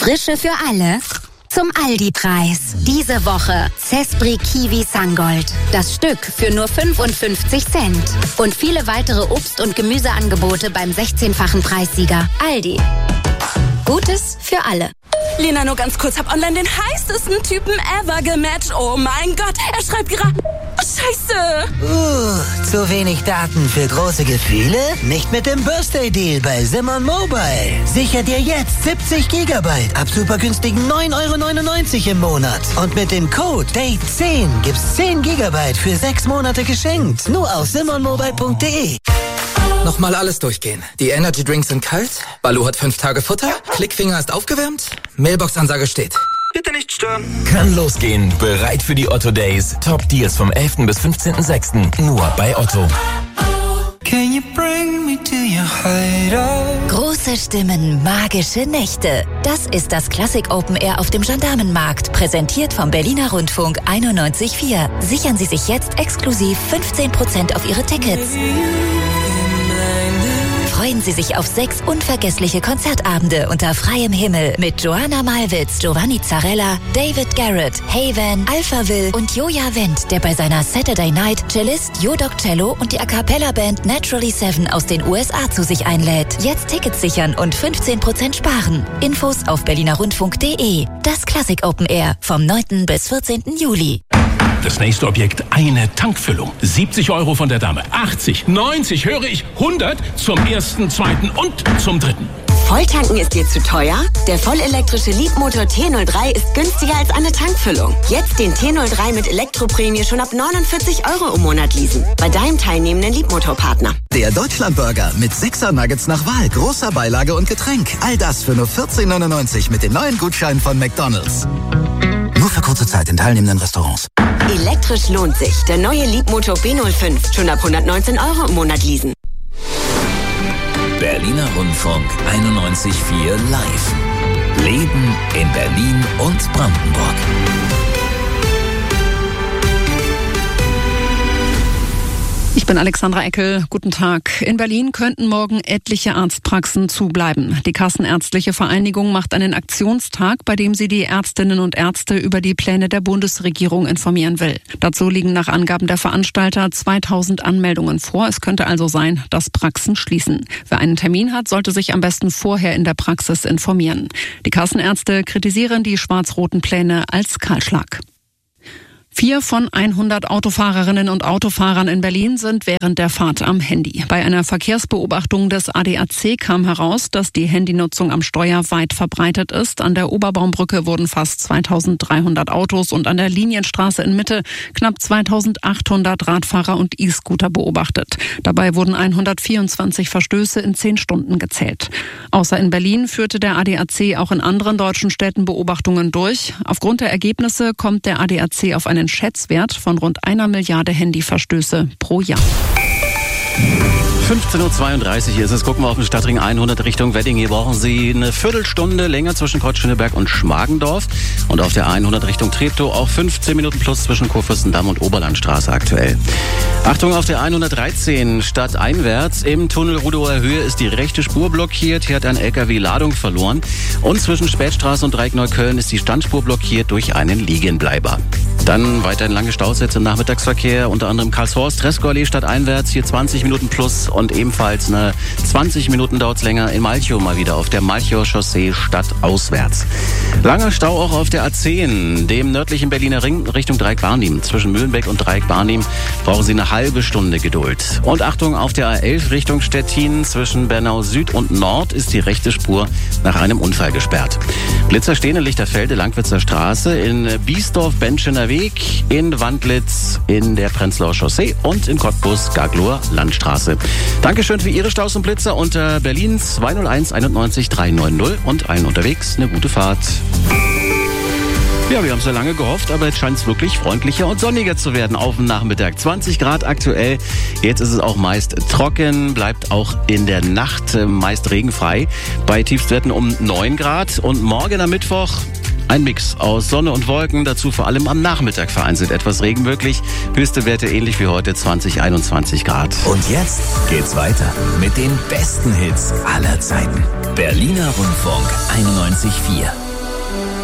Frische für alle zum Aldi-Preis. Diese Woche Cespri Kiwi Sangold. Das Stück für nur 55 Cent. Und viele weitere Obst- und Gemüseangebote beim 16-fachen Preissieger. Aldi. Gutes für alle. Lena, nur ganz kurz, hab online den heißesten Typen ever gematcht. Oh mein Gott, er schreibt gerade... Scheiße! Zu wenig Daten für große Gefühle? Nicht mit dem Birthday Deal bei Simon Mobile. Sicher dir jetzt 70 Gigabyte ab super günstigen 9,99 € im Monat. Und mit dem Code DATE10 gibt's 10 Gigabyte für 6 Monate geschenkt. Nur auf simonmobile.de. Nochmal alles durchgehen. Die Energy Drinks sind kalt, Baloo hat 5 Tage Futter, Klickfinger ist aufgewärmt, Mailbox-Ansage steht. Bitte nicht stören. Kann losgehen. Bereit für die Otto Days. Top Deals vom 11. bis 15.06. Nur bei Otto. Can you bring me to your hideout? Große Stimmen, magische Nächte. Das ist das Classic Open Air auf dem Gendarmenmarkt, präsentiert vom Berliner Rundfunk 91.4. Sichern Sie sich jetzt exklusiv 15% auf Ihre Tickets. Freuen Sie sich auf 6 unvergessliche Konzertabende unter freiem Himmel mit Joanna Malwitz, Giovanni Zarella, David Garrett, Haven, Alphaville und Joja Wendt, der bei seiner Saturday Night Cellist Jodok Cello und die A Cappella Band Naturally 7 aus den USA zu sich einlädt. Jetzt Tickets sichern und 15% sparen. Infos auf berlinerrundfunk.de. Das Classic Open Air vom 9. bis 14. Juli. Das nächste Objekt, eine Tankfüllung. 70 € von der Dame, 80, 90, höre ich, 100 zum 1., 2. und zum 3. Volltanken ist dir zu teuer? Der vollelektrische Leapmotor T03 ist günstiger als eine Tankfüllung. Jetzt den T03 mit Elektroprämie schon ab 49 € im Monat leasen. Bei deinem teilnehmenden Leapmotor-Partner. Der Deutschlandburger mit 6er Nuggets nach Wahl, großer Beilage und Getränk. All das für nur 14,99 € mit den neuen Gutscheinen von McDonald's. Nur für kurze Zeit in teilnehmenden Restaurants. Elektrisch lohnt sich. Der neue Leapmotor B05. Schon ab 119 € im Monat leasen. Berliner Rundfunk 91.4 Live. Leben in Berlin und Brandenburg. Ich bin Alexandra Eckel. Guten Tag. In Berlin könnten morgen etliche Arztpraxen zubleiben. Die Kassenärztliche Vereinigung macht einen Aktionstag, bei dem sie die Ärztinnen und Ärzte über die Pläne der Bundesregierung informieren will. Dazu liegen nach Angaben der Veranstalter 2000 Anmeldungen vor. Es könnte also sein, dass Praxen schließen. Wer einen Termin hat, sollte sich am besten vorher in der Praxis informieren. Die Kassenärzte kritisieren die schwarz-roten Pläne als Kahlschlag. 4 von 100 Autofahrerinnen und Autofahrern in Berlin sind während der Fahrt am Handy. Bei einer Verkehrsbeobachtung des ADAC kam heraus, dass die Handynutzung am Steuer weit verbreitet ist. An der Oberbaumbrücke wurden fast 2300 Autos und an der Linienstraße in Mitte knapp 2800 Radfahrer und E-Scooter beobachtet. Dabei wurden 124 Verstöße in 10 Stunden gezählt. Außer in Berlin führte der ADAC auch in anderen deutschen Städten Beobachtungen durch. Aufgrund der Ergebnisse kommt der ADAC auf einen Schätzwert von rund 1 Milliarde Handyverstöße pro Jahr. 15:32 Uhr ist es. Gucken wir auf den Stadtring 100 Richtung Wedding. Hier brauchen Sie eine Viertelstunde länger zwischen Kreuz-Schöneberg und Schmargendorf. Und auf der 100 Richtung Treptow auch 15 Minuten plus zwischen Kurfürstendamm und Oberlandstraße aktuell. Achtung, auf der 113 stadteinwärts im Tunnel Rudower Höhe ist die rechte Spur blockiert. Hier hat ein LKW Ladung verloren. Und zwischen Spätstraße und Dreieck Neukölln ist die Standspur blockiert durch einen Liegenbleiber. Dann weiterhin lange Stausätze im Nachmittagsverkehr, unter anderem Karlshorst, Treskow-Allee stadteinwärts, hier 20 Minuten plus und ebenfalls eine 20 Minuten dauert es länger in Malchow mal wieder auf der Malchower Chaussee stadtauswärts. Langer Stau auch auf der A10, dem nördlichen Berliner Ring Richtung Dreieck-Barnim. Zwischen Mühlenbeck und Dreieck-Barnim brauchen Sie eine halbe Stunde Geduld. Und Achtung, auf der A11 Richtung Stettin zwischen Bernau Süd und Nord ist die rechte Spur nach einem Unfall gesperrt. Blitzer stehen in Lichterfelde, Langwitzer Straße, in Biesdorf-Benschener Weg, in Wandlitz, in der Prenzlauer Chaussee und in Cottbus, Gagloer Landstraße. Dankeschön für Ihre Staus und Blitzer unter Berlin 201 91 390 und allen unterwegs eine gute Fahrt. Ja, wir haben es ja lange gehofft, aber jetzt scheint es wirklich freundlicher und sonniger zu werden auf dem Nachmittag. 20 Grad aktuell, jetzt ist es auch meist trocken, bleibt auch in der Nacht meist regenfrei. Bei Tiefstwerten um 9 Grad und morgen am Mittwoch ein Mix aus Sonne und Wolken, dazu vor allem am Nachmittag vereinzelt etwas Regen möglich. Höchste Werte ähnlich wie heute, 20, 21 Grad. Und jetzt geht's weiter mit den besten Hits aller Zeiten. Berliner Rundfunk 91.4.